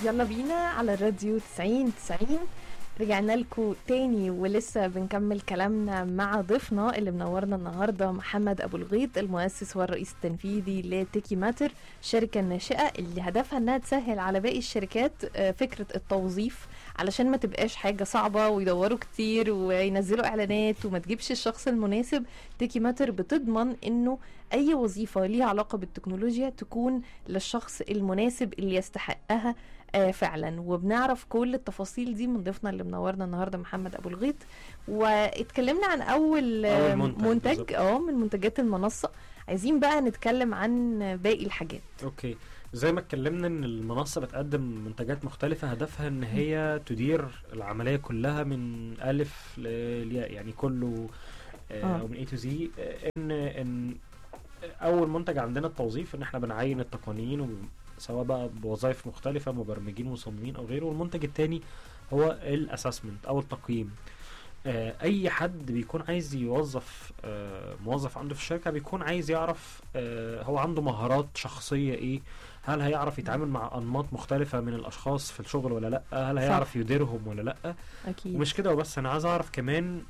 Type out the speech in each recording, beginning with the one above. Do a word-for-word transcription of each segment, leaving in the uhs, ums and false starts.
يلا بينا على الراديو تسعين تسعين. رجعنا لكم تاني ولسه بنكمل كلامنا مع ضيفنا اللي منورنا النهارده محمد ابو الغيط، المؤسس والرئيس التنفيذي لتيكي ماتر، الشركه الناشئه اللي هدفها انها تسهل على باقي الشركات فكره التوظيف علشان ما تبقاش حاجه صعبه ويدوروا كتير وينزلوا اعلانات وما تجيبش الشخص المناسب. تيكي ماتر بتضمن انه اي وظيفه ليها علاقه بالتكنولوجيا تكون للشخص المناسب اللي يستحقها آه فعلا. وبنعرف كل التفاصيل دي من ضيفنا اللي منورنا النهارده محمد ابو الغيط. واتكلمنا عن اول, أول منتج, منتج اه من منتجات المنصه. عايزين بقى نتكلم عن باقي الحاجات. اوكي، زي ما اتكلمنا ان المنصه بتقدم منتجات مختلفه هدفها ان هي تدير العمليه كلها من الف لياء، يعني كله آه او من اي تو زي. ان ان اول منتج عندنا التوظيف، ان احنا بنعين التقنيين سواء بقى بوظائف مختلفة، مبرمجين مصممين او غيره. والمنتج الثاني هو الاسسمنت او التقييم. آه اي حد بيكون عايز يوظف آه موظف عنده في الشركة بيكون عايز يعرف آه هو عنده مهارات شخصية ايه، هل هيعرف يتعامل مع انماط مختلفة من الاشخاص في الشغل ولا لا، هل هيعرف يديرهم ولا لا. اكيد. ومش كده وبس، انا عايز اعرف كمان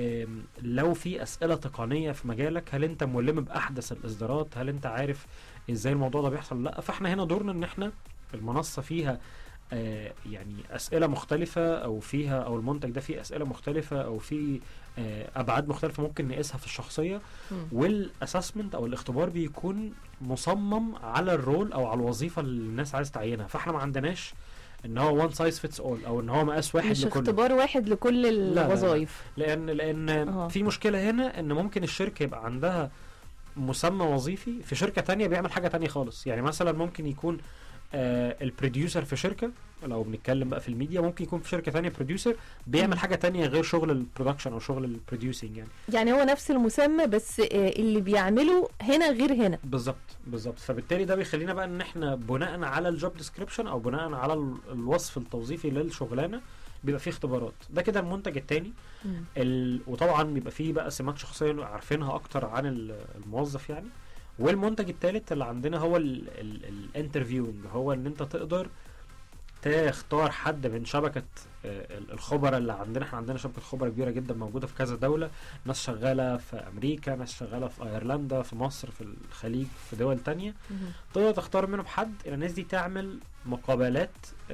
لو في اسئله تقنيه في مجالك، هل انت ملم باحدث الاصدارات، هل انت عارف ازاي الموضوع ده بيحصل؟ لا. فاحنا هنا دورنا ان احنا المنصه فيها آه يعني اسئله مختلفه، او فيها او المنتج ده فيه اسئله مختلفه، او فيه آه ابعاد مختلفه ممكن نقيسها في الشخصيه. والاسسمنت او الاختبار بيكون مصمم على الرول او على الوظيفه اللي الناس عايز تعينها. فاحنا ما عندناش ان هو وان سايز فيتس اول، او ان هو مقاس واحد مش لكل، اختبار واحد لكل الوظائف. لا لا. لان لان أوه. في مشكله هنا ان ممكن الشركه يبقى عندها مسمى وظيفي في شركه تانية بيعمل حاجه تانية خالص. يعني مثلا ممكن يكون آه البروديوسر في شركه، لو بنتكلم بقى في الميديا، ممكن يكون في شركه تانية بروديوسر بيعمل م. حاجه تانية غير شغل البرودكشن او شغل البروديوسنج. يعني يعني هو نفس المسمى بس آه اللي بيعمله هنا غير هنا. بالظبط بالظبط. فبالتالي ده بيخلينا بقى ان احنا بناء على الجوب ديسكريبشن او بناء على الوصف التوظيفي للشغلانه بيبقى فيه اختبارات. ده كده المنتج التاني. ال... وطبعا بيبقى فيه بقى سمات شخصيه عارفينها اكتر عن الموظف يعني. والمنتج الثالث اللي عندنا هو الانترفيوينج، هو ان انت تقدر تختار حد من شبكه الخبراء اللي عندنا. احنا عندنا شبكه خبراء كبيره جدا موجوده في كذا دوله، ناس شغاله في امريكا، ناس شغاله في ايرلندا، في مصر، في الخليج، في دول تانية. تقدر تختار منهم حد. الناس دي تعمل مقابلات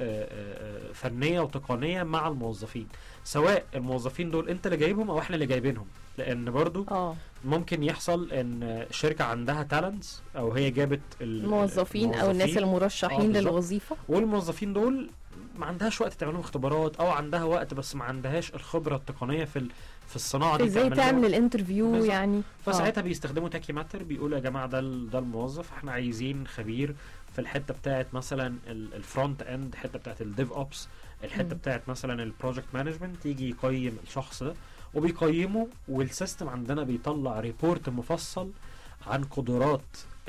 فنيه وتقنيه مع الموظفين، سواء الموظفين دول انت اللي جايبهم او احنا اللي جايبينهم. لان برضو أوه. ممكن يحصل ان شركه عندها تالنتس او هي جابت الموظفين او الناس المرشحين للوظيفه، والموظفين دول ما عندهاش وقت تعملهم اختبارات، او عندها وقت بس ما عندهاش الخبره التقنيه في في الصناعه دي ازاي تعمل الانترفيو يعني. فساعتها بيستخدموا تيكي ماتر، بيقولوا يا جماعه ده ده الموظف، احنا عايزين خبير في الحته بتاعه مثلا الفرونت اند، الحته بتاعه الديف اوبس، الحته بتاعه مثلا البروجكت مانجمنت. يجي يقيم الشخص ده وبيقيمه، والسيستم عندنا بيطلع ريبورت مفصل عن قدرات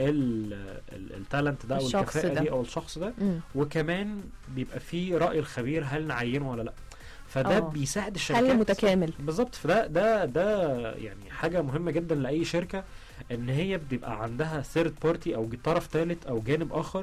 التالنت ده او الكفاءه دي او الشخص ده. م. وكمان بيبقى فيه راي الخبير هل نعينه ولا لا. فده أوه. بيساعد الشركات. حل متكامل. بالظبط. فده ده ده يعني حاجه مهمه جدا لاي شركه، ان هي بتبقى عندها ثيرد بارتي او طرف ثالث او جانب اخر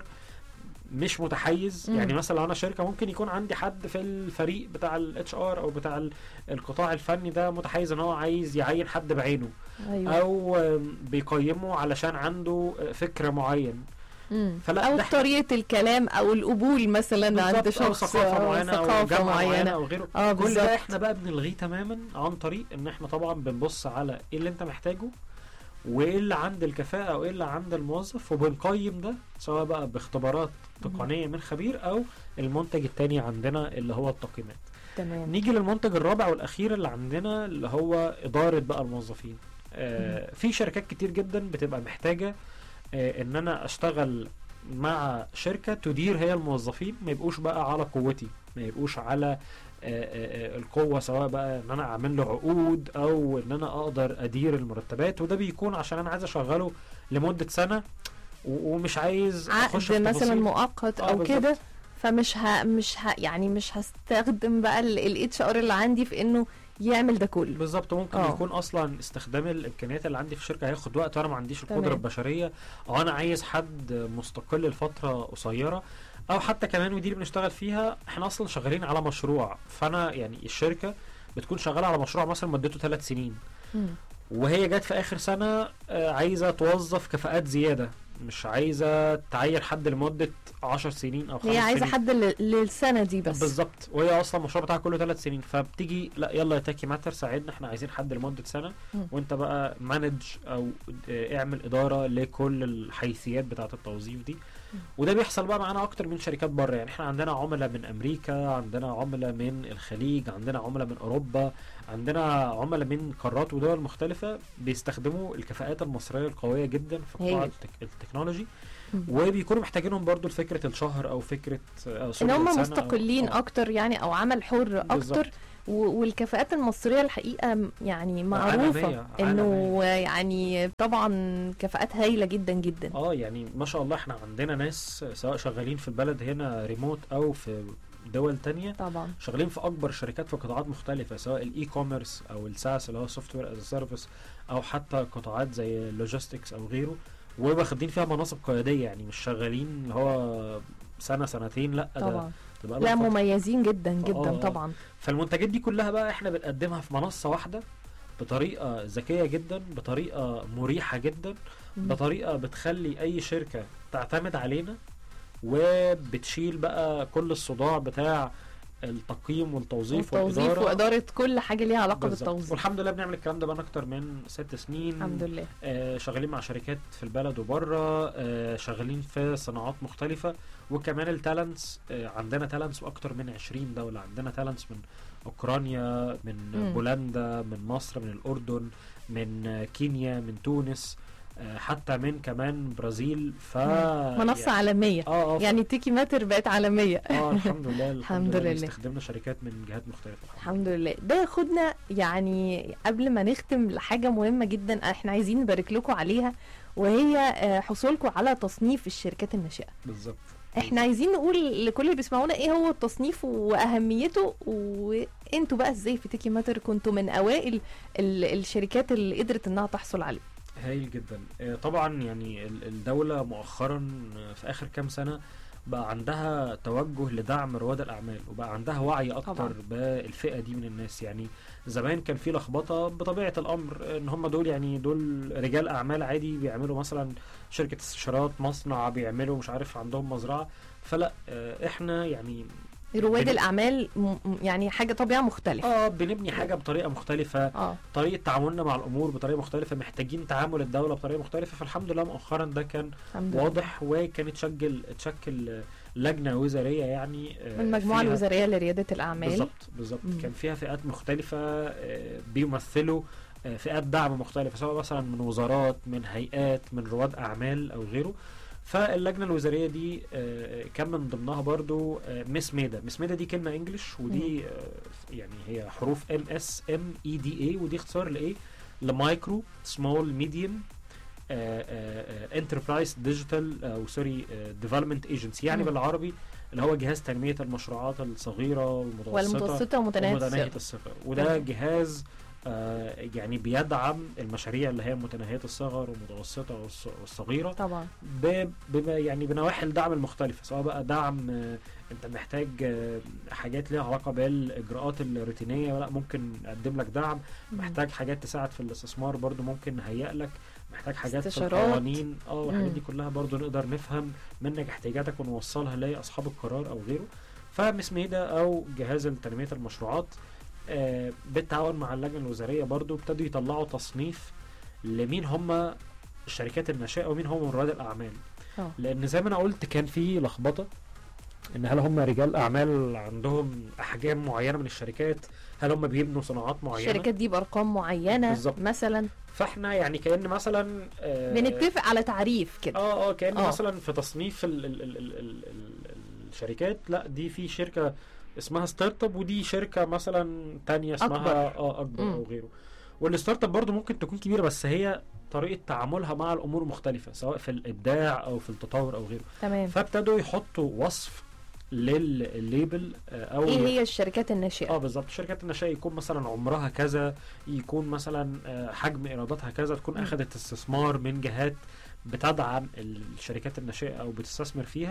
مش متحيز. م. يعني مثلا لو انا شركه ممكن يكون عندي حد في الفريق بتاع الاتش ار او بتاع القطاع الفني ده متحيز ان هو عايز يعين حد بعينه. أيوة. او بيقيمه علشان عنده فكره معين. فلا او طريقه الكلام او القبول مثلا عند شخص، او ثقافه معينه او جامعه معينه او غيره. آه كل ده احنا بقى بنلغيه تماما عن طريق ان احنا طبعا بنبص على ايه اللي انت محتاجه وايه اللي عند الكفاءه وايه اللي عند الموظف، وبنقيم ده سواء بقى باختبارات تقنيه من خبير او المنتج الثاني عندنا اللي هو التقييمات. تمام. نيجي للمنتج الرابع والاخير اللي عندنا اللي هو اداره بقى الموظفين. آه في شركات كتير جدا بتبقى محتاجه آه ان انا اشتغل مع شركه تدير هي الموظفين، ما يبقوش بقى على قوتي، ما يبقوش على آآ آآ القوة، سواء بقى ان انا اعمل له عقود او ان انا اقدر ادير المرتبات. وده بيكون عشان انا عايز اشغله لمدة سنة ومش عايز اخش عقد مثلا مؤقت او آه كده. فمش ها مش ها يعني مش هستخدم بقى الاتش ار اللي عندي في انه يعمل ده كله. بالظبط. ممكن أوه. يكون اصلا استخدام الامكانيات اللي عندي في الشركه هياخد وقت وانا ما عنديش القدره البشريه، او انا عايز حد مستقل لفتره قصيره او حتى كمان ودي اللي بنشتغل فيها، احنا اصلا شغالين على مشروع، فانا يعني الشركه بتكون شغاله على مشروع مثلا مدته ثلاث سنين، مم. وهي جت في اخر سنه آه، عايزه توظف كفاءات زياده، مش عايزه تعين حد لمده عشر سنين او خمس سنين، هي عايزه حد ل- للسنه دي بس. بالظبط، وهي اصلا المشروع بتاعها كله ثلاث سنين، فبتيجي لا يلا يا تاكي ماتر ساعدنا، احنا عايزين حد لمده سنه، مم. وانت بقى مانج او آه، اعمل اداره لكل الحيثيات بتاعه التوظيف دي. مم. وده بيحصل بقى معانا اكتر من شركات بره، يعني احنا عندنا عملاء من امريكا، عندنا عملاء من الخليج، عندنا عملاء من اوروبا، عندنا عملاء من قارات ودول مختلفه بيستخدموا الكفاءات المصريه القويه جدا في قطاع هايل. التك... التكنولوجي، مم. وبيكونوا محتاجينهم برضو لفكره الشهر او فكره آه، ان سوري، هم السنة مستقلين أو... اكتر يعني، او عمل حر بالظبط. اكتر. و- والكفاءات المصريه الحقيقه م- يعني معروفه عالمية، انه يعني طبعا كفاءات هايله جدا جدا. اه يعني ما شاء الله احنا عندنا ناس سواء شغالين في البلد هنا ريموت او في دول تانية، طبعا شغالين في اكبر شركات في قطاعات مختلفه، سواء الاي كوميرس او الساس اللي هو سوفت وير از سيرفيس، او حتى قطاعات زي اللوجيستكس او غيره، واخدين فيها مناصب قياديه، يعني مش شغالين اللي هو سنه سنتين، لا ده طبعا تبقى لا لهم فترة. مميزين جدا جدا آه، آه. طبعا. فالمنتجات دي كلها بقى احنا بنقدمها في منصه واحده بطريقه ذكيه جدا، بطريقه مريحه جدا، مم. بطريقه بتخلي اي شركه تعتمد علينا، وبتشيل بقى كل الصداع بتاع التقييم والتوظيف والتوظيف والإدارة. واداره كل حاجه ليها علاقه بالظبط. بالتوظيف. والحمد لله بنعمل الكلام ده بقى اكتر من ست سنين. الحمد لله. آه شغالين مع شركات في البلد وبره، آه شغالين في صناعات مختلفة، وكمان التالنتس آه عندنا تالنتس واكتر من عشرين دولة، عندنا تالنتس من اوكرانيا، من مم. بولندا، من مصر، من الاردن، من آه كينيا، من تونس، آه حتى من كمان برازيل. ف منصه يعني عالميه اه اه يعني تيكي ماتر بقت عالميه. اه الحمد لله الحمد لله. استخدمنا شركات من جهات مختلفة الحمد لله. ده ياخدنا يعني قبل ما نختم لحاجة مهمة جدا احنا عايزين نبارك لكم عليها، وهي آه، حصولكم على تصنيف الشركات الناشئة. بالظبط. احنا عايزين نقول لكل اللي بيسمعونا ايه هو التصنيف واهميته، وانتوا بقى ازاي في تيكي ماتر كنتوا من اوائل ال- الشركات اللي قدرت انها تحصل عليه. هايل جدا. آه، طبعا يعني ال- الدولة مؤخرا آه، في آخر كام سنة بقى عندها توجه لدعم رواد الأعمال، وبقى عندها وعي أكتر طبعا. بالفئة دي من الناس. يعني زمان كان في لخبطة بطبيعة الأمر، إن هم دول يعني دول رجال أعمال عادي بيعملوا مثلا شركة استشارات، مصنع، بيعملوا مش عارف عندهم مزرعة. فلا آه، إحنا يعني رواد بن- الاعمال م- م- يعني حاجة طبيعة مختلفة. اه بنبني حاجة بطريقة مختلفة، اه طريقة تعاملنا مع الأمور بطريقة مختلفة، محتاجين تعامل الدولة بطريقة مختلفة. فالحمد لله مؤخرا ده كان الحمد لله. واضح، وكانت تشكل تشكل لجنة وزارية يعني آه، المجموعة فيها- الوزارية لريادة الاعمال. بالظبط بالظبط. مم. كان فيها فئات مختلفة آه، بيمثلوا آه، فئات دعم مختلفة، سواء مثلا من وزارات، من هيئات، من رواد أعمال أو غيره. فاللجنة الوزارية دي آه، كان من ضمنها برضو آه، مس ميدا. مس ميدا دي كلمة انجلش، ودي آه، يعني هي حروف ام اس ام اي دي اي، ودي اختصار لايه؟ لمايكرو سمول ميديوم انتربرايز ديجيتال او سوري ديفلوبمنت ايجنسي، يعني مم. بالعربي اللي هو جهاز تنمية المشروعات الصغيرة والمتوسطة والمتوسطة ومتناهية ومتناهية الصغر. الصغر. وده جهاز آه يعني بيدعم المشاريع اللي هي متناهية الصغر والمتوسطة والص- والصغيرة طبعا ب- بما يعني بنواحي الدعم المختلفة، سواء بقى دعم آه، انت محتاج آه، حاجات ليها علاقة بالاجراءات الروتينية، لا ممكن نقدم لك دعم. محتاج حاجات تساعد في الاستثمار برضو ممكن نهيئ لك. محتاج حاجات في استشارات. القوانين اه والحاجات مم. دي كلها برضو نقدر نفهم منك احتياجاتك ونوصلها لاصحاب القرار او غيره. فمس ميدا او جهاز تنمية المشروعات آه، بالتعاون مع اللجنة الوزارية برضو ابتدوا يطلعوا تصنيف لمين هم الشركات الناشئة ومين هم رواد الأعمال. اه لأن زي ما أنا قلت كان في لخبطة، إن هل هم رجال أعمال عندهم أحجام معينة من الشركات، هل هم بيبنوا صناعات معينة. الشركات دي بارقام معينة بالظبط. مثلا. فاحنا يعني كأن مثلا آه بنتفق على تعريف كده. اه اه كأن آه. مثلا في تصنيف ال ال ال ال ال ال الشركات، لا دي في شركة اسمها ستارت اب، ودي شركة مثلا تانية اسمها أكبر. اه اكبر مم. او غيره. والستارت اب برضو ممكن تكون كبيرة، بس هي طريقة تعاملها مع الامور مختلفة، سواء في الابداع او في التطور او غيره. تمام. فابتدوا يحطوا وصف للليبل آه، او ايه هي الشركات الناشئة؟ اه بالظبط. الشركات الناشئة يكون مثلا عمرها كذا، يكون مثلا آه، حجم ايراداتها كذا، تكون مم. اخذت استثمار من جهات بتدعم الشركات الناشئة او بتستثمر فيها،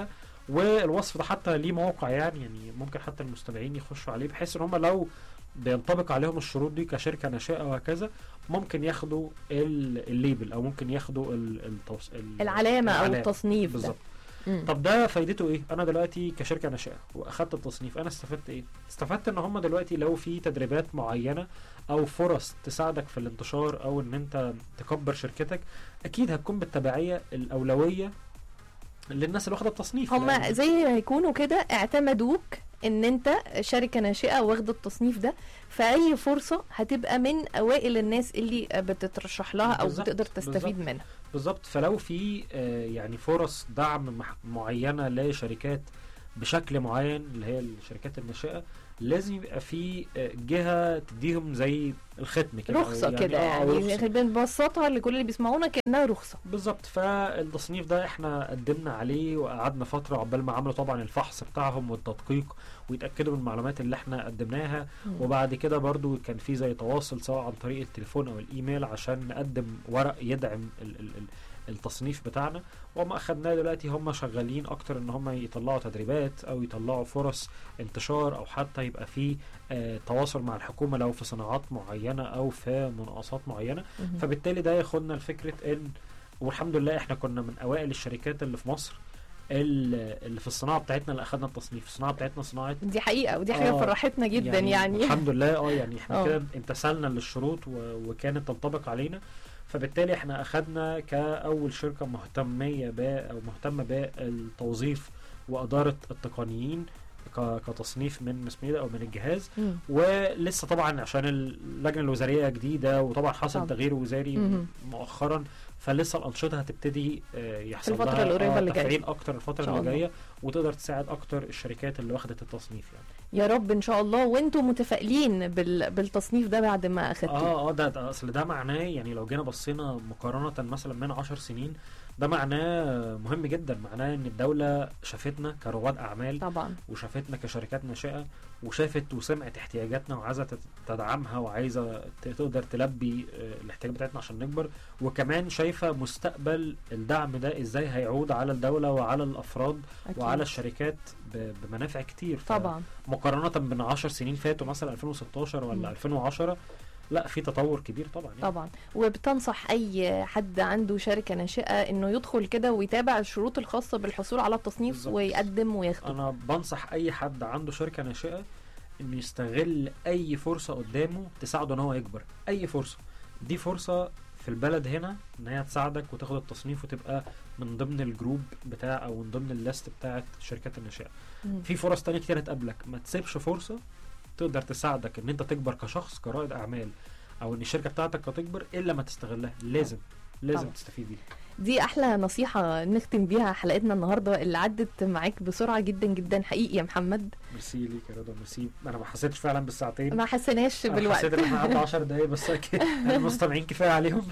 والوصف ده حتى ليه موقع يعني يعني ممكن حتى المستمعين يخشوا عليه، بحيث ان هم لو بينطبق عليهم الشروط دي كشركه ناشئه وهكذا ممكن ياخدوا الليبل او ممكن ياخدوا التوص... العلامه او التصنيف بالظبط. طب ده فايدته ايه؟ انا دلوقتي كشركه ناشئه واخدت التصنيف، انا استفدت ايه؟ استفدت ان هم دلوقتي لو في تدريبات معينه او فرص تساعدك في الانتشار او ان انت تكبر شركتك، اكيد هتكون بالتبعيه الاولويه للناس اللي واخده التصنيف. هم زي ما يكونوا كده اعتمدوك ان انت شركه ناشئه واخده التصنيف ده، فاي فرصه هتبقى من اوائل الناس اللي بتترشح لها او بتقدر تستفيد بالزبط. منها بالظبط. فلو في يعني فرص دعم معينه لشركات بشكل معين اللي هي الشركات الناشئه، لازم يبقى في جهه تديهم زي الختم كده، رخصه يعني كده يعني, يعني بنبسطها لكل اللي بيسمعونا كانها رخصه بالظبط. فالتصنيف ده احنا قدمنا عليه وقعدنا فتره عقبال ما عملوا طبعا الفحص بتاعهم والتدقيق ويتاكدوا من المعلومات اللي احنا قدمناها. م. وبعد كده برضو كان في زي تواصل سواء عن طريق التليفون او الايميل عشان نقدم ورق يدعم ال ال ال التصنيف بتاعنا. وما اخدناه دلوقتي هم شغالين اكتر ان هم يطلعوا تدريبات او يطلعوا فرص انتشار، او حتى يبقى في آه تواصل مع الحكومه لو في صناعات معينه او في مناقصات معينه. م- فبالتالي ده ياخدنا لفكره ان، والحمد لله احنا كنا من اوائل الشركات اللي في مصر اللي في الصناعه بتاعتنا اللي اخدنا التصنيف. الصناعه بتاعتنا صناعه، دي حقيقه ودي حاجه آه فرحتنا جدا يعني, يعني الحمد لله. اه يعني احنا كده امتثلنا للشروط وكانت تنطبق علينا، فبالتالي احنا اخدنا كاول شركه مهتميه ب او مهتمه بالتوظيف واداره التقنيين كتصنيف من مسميده او من الجهاز. م. ولسه طبعا عشان اللجنه الوزاريه جديده وطبعا حصل تغيير وزاري م- مؤخرا، فلسه الانشطه هتبتدي يحصل الفتره لها القريبه اللي جايه تفعيل اكتر الفتره اللي جايه، وتقدر تساعد اكتر الشركات اللي واخدت التصنيف يعني. يا رب ان شاء الله. وانتم متفائلين بال... بالتصنيف ده بعد ما اخدتوه؟ اه اه ده, ده اصل ده معناه يعني لو جينا بصينا مقارنه مثلا من عشر سنين، ده معناه مهم جدا. معناه ان الدوله شافتنا كرواد اعمال طبعا، وشافتنا كشركات ناشئه، وشافت وسمعت احتياجاتنا وعايزه تدعمها وعايزه تقدر تلبي الاحتياجات بتاعتنا عشان نكبر، وكمان شايفه مستقبل الدعم ده ازاي هيعود على الدوله وعلى الافراد أكيد. وعلى الشركات بمنافع كتير طبعا. مقارنه بين عشر سنين فاتوا مثلا ألفين وستاشر ولا م. ألفين وعشرة، لا في تطور كبير طبعا يعني. طبعا. وبتنصح اي حد عنده شركه ناشئه انه يدخل كده ويتابع الشروط الخاصه بالحصول على التصنيف بالزبط. ويقدم وياخده؟ انا بنصح اي حد عنده شركه ناشئه انه يستغل اي فرصه قدامه تساعده ان هو يكبر. اي فرصه، دي فرصه في البلد هنا ان هي تساعدك وتاخد التصنيف وتبقى من ضمن الجروب بتاع او من ضمن الليست بتاعه الشركات الناشئه. في فرص تانية كتير هتقابلك، ما تسيبش فرصه تقدر تساعدك ان انت تكبر كشخص كرائد اعمال او ان الشركه بتاعتك هتكبر الا ما تستغلها. لازم لازم طبعا. تستفيد بيها. دي احلى نصيحه نختم بيها حلقتنا النهارده اللي عدت معاك بسرعه جدا جدا حقيقي يا محمد. ميرسي ليك يا رضا، ميرسي. انا ما حسيتش فعلا بالساعتين، ما حسيناش بالوقت، حسيت ان احنا قعدنا عشر دقايق بس. اكيد المستمعين كفايه عليهم.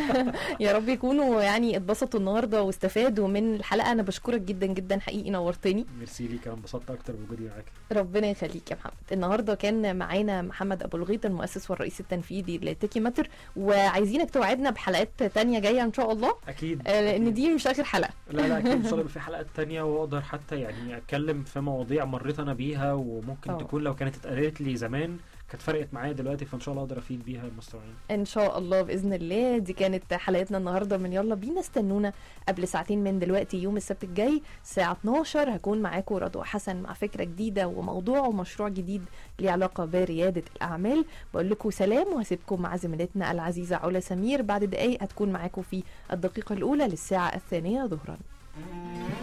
يا رب يكونوا يعني اتبسطوا النهارده واستفادوا من الحلقه. انا بشكرك جدا جدا حقيقي، نورتني. ميرسي ليك، انا انبسطت اكتر بوجودي معاك. ربنا يخليك يا محمد. النهارده كان معانا محمد ابو الغيط المؤسس والرئيس التنفيذي لتيكي ماتر، وعايزينك توعدنا بحلقات تانية جايه ان شاء الله. اكيد، لان دي مش اخر حلقه. لا لا اكيد ان شاء الله في حلقات تانية، واقدر حتى يعني اتكلم في مواضيع مريت انا بيها وممكن أوه. تكون لو كانت اتقالت لي زمان كانت فرقت معايا دلوقتي، فان شاء الله اقدر افيد بيها المستمعين ان شاء الله باذن الله. دي كانت حلقتنا النهارده من يلا بينا. استنونا قبل ساعتين من دلوقتي يوم السبت الجاي الساعه اتناشر هكون معاكم رضوى حسن مع فكره جديده وموضوع ومشروع جديد ليه علاقه برياده الاعمال. بقول لكم سلام وهسيبكم مع زميلتنا العزيزه علا سمير. بعد دقايق هتكون معاكم في الدقيقه الاولى للساعه الثانيه ظهرا.